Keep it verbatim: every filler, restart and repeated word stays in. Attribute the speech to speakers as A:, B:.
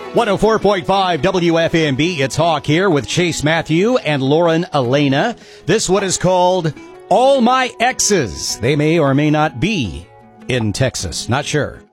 A: one oh four point five W F M B, it's Hawk here with Chase Matthew and Lauren Elena. This one is called All My Exes. They may or may not be in Texas. Not sure.